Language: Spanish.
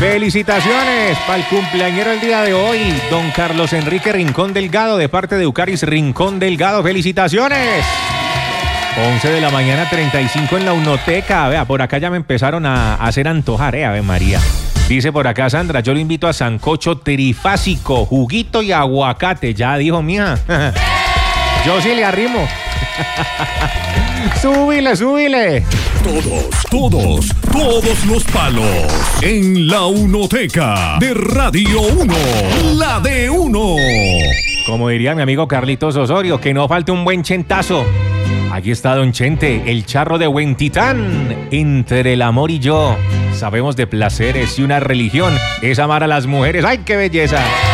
Felicitaciones para el cumpleañero el día de hoy, don Carlos Enrique Rincón Delgado, de parte de Eucaris Rincón Delgado. ¡Felicitaciones! 11 de la mañana, 35 en la Unoteca. Vea, por acá ya me empezaron a hacer antojar, Ave María. Dice por acá Sandra, yo le invito a sancocho trifásico, juguito y aguacate. Ya dijo, mija. Yo sí le arrimo. Súbile, súbile. Todos los palos en la Unoteca de Radio 1, la de uno. Como diría mi amigo Carlitos Osorio, que no falte un buen chentazo. Aquí está Don Chente, el charro de Huentitán. Entre el amor y yo, sabemos de placeres y una religión es amar a las mujeres. ¡Ay, qué belleza!